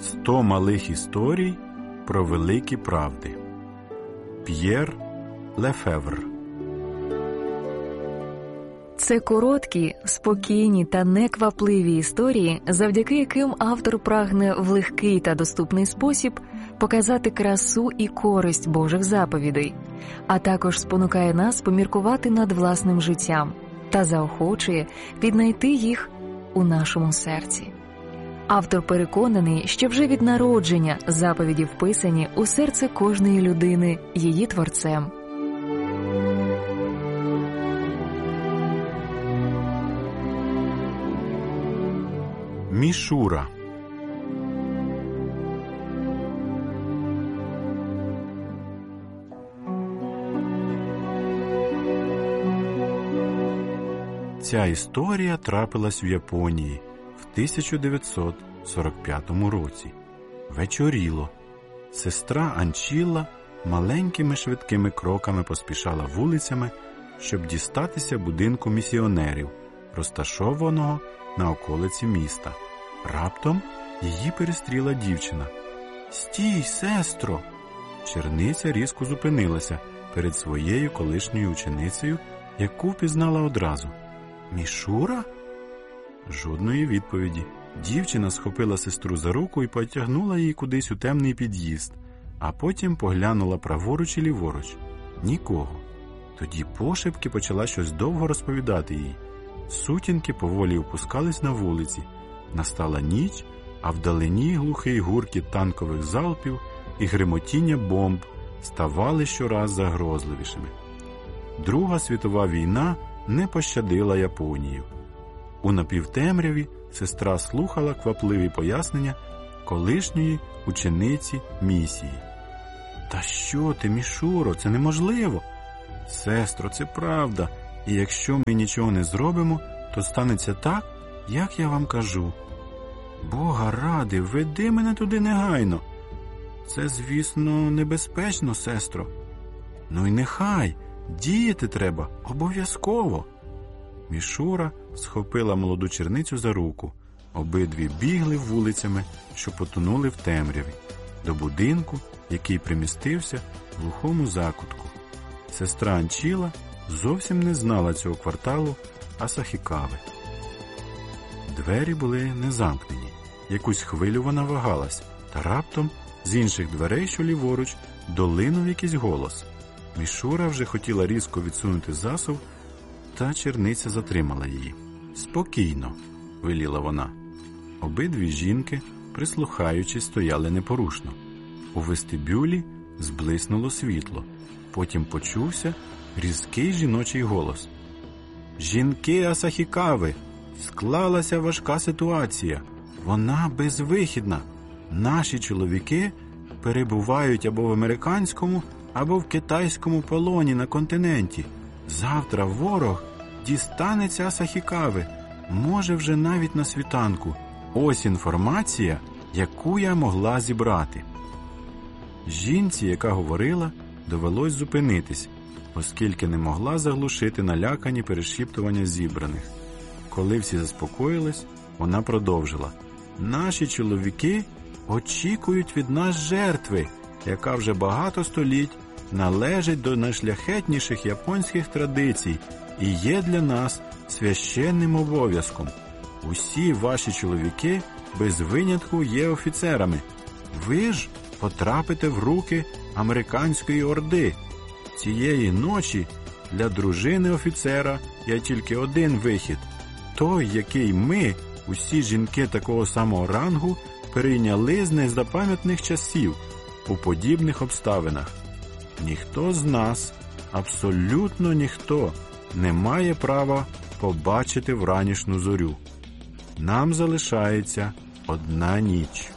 100 малих історій про великі правди. П'єр Лефевр. Це короткі, спокійні та неквапливі історії, завдяки яким автор прагне в легкий та доступний спосіб показати красу і користь Божих заповідей, а також спонукає нас поміркувати над власним життям та заохочує віднайти їх у нашому серці. Автор переконаний, що вже від народження заповіді вписані у серце кожної людини її творцем. Мішура. Ця історія трапилась в Японії в 1945 році. Вечоріло. Сестра Анчілла маленькими швидкими кроками поспішала вулицями, щоб дістатися будинку місіонерів, розташованого на околиці міста. Раптом її перестріла дівчина. «Стій, сестро!» Черниця різко зупинилася перед своєю колишньою ученицею, яку впізнала одразу. «Мішура?» Жодної відповіді. Дівчина схопила сестру за руку і потягнула її кудись у темний під'їзд, а потім поглянула праворуч і ліворуч. Нікого. Тоді пошепки почала щось довго розповідати їй. Сутінки поволі опускались на вулиці. Настала ніч, а вдалині глухий гуркіт танкових залпів і гримотіння бомб ставали щораз загрозливішими. Друга світова війна не пощадила Японію. У напівтемряві сестра слухала квапливі пояснення колишньої учениці місії. «Та що ти, Мішуро, це неможливо!» «Сестро, це правда, і якщо ми нічого не зробимо, то станеться так, як я вам кажу. Бога ради, веди мене туди негайно. Це, звісно, небезпечно, сестро. Ну й нехай, діяти треба, обов'язково». Мішура схопила молоду черницю за руку. Обидві бігли вулицями, що потонули в темряві, до будинку, який примістився в глухому закутку. Сестра Анчіла зовсім не знала цього кварталу Асахікави. Двері були не замкнені. Якусь хвилю вона вагалась, та раптом з інших дверей, що ліворуч, долинув якийсь голос. Мішура вже хотіла різко відсунути засув, та черниця затримала її. «Спокійно», – веліла вона. Обидві жінки, прислухаючись, стояли непорушно. У вестибюлі зблиснуло світло. Потім почувся різкий жіночий голос. «Жінки Асахікави! Склалася важка ситуація. Вона безвихідна. Наші чоловіки перебувають або в американському, або в китайському полоні на континенті. Завтра ворог дістанеться Асахікави. Може, вже навіть на світанку. Ось інформація, яку я могла зібрати». Жінці, яка говорила, довелось зупинитись, оскільки не могла заглушити налякані перешіптування зібраних. Коли всі заспокоїлись, вона продовжила. «Наші чоловіки очікують від нас жертви, яка вже багато століть належить до найшляхетніших японських традицій і є для нас священним обов'язком. Усі ваші чоловіки без винятку є офіцерами. Ви ж потрапите в руки американської орди. Цієї ночі для дружини офіцера є тільки один вихід. Той, який ми, усі жінки такого самого рангу, перейняли з незапам'ятних часів у подібних обставинах. Ніхто з нас, абсолютно ніхто, не має права побачити вранішню зорю. Нам залишається одна ніч».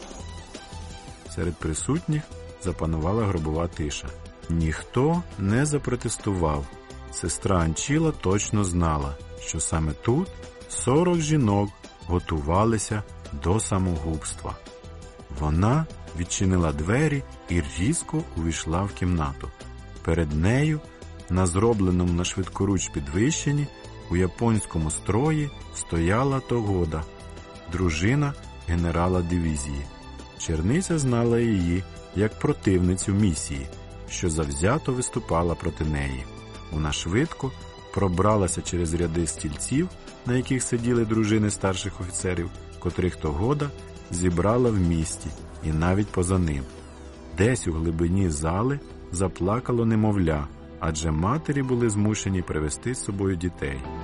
Серед присутніх запанувала гробова тиша. Ніхто не запротестував. Сестра Анчіла точно знала, що саме тут 40 жінок готувалися до самогубства. Вона відчинила двері і різко увійшла в кімнату. Перед нею, на зробленому на швидкоруч підвищенні, у японському строї стояла Тогода, дружина генерала дивізії. Черниця знала її як противницю місії, що завзято виступала проти неї. Вона швидко пробралася через ряди стільців, на яких сиділи дружини старших офіцерів, котрих Тогода зібрала в місті і навіть поза ним. Десь у глибині зали заплакало немовля, адже матері були змушені привезти з собою дітей.